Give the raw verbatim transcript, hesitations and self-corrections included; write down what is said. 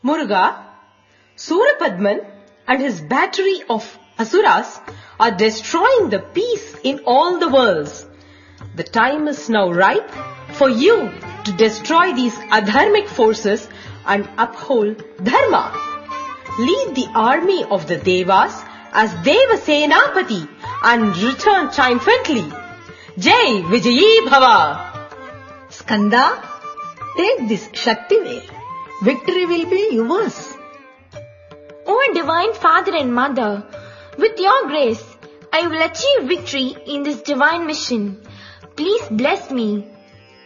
Muruga, Surapadman and his battery of asuras are destroying the peace in all the worlds. The time is now ripe for you to destroy these adharmic forces and uphold dharma. Lead the army of the Devas as Deva Senapati and return triumphantly. Jai Vijayi Bhava! Skanda, take this Shakti veil. Victory will be yours. O Divine Father and Mother, with your grace, I will achieve victory in this divine mission. Please bless me.